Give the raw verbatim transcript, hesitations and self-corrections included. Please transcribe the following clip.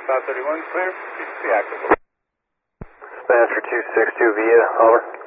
South thirty-one, clear. T C active. Spencer two six two via, over.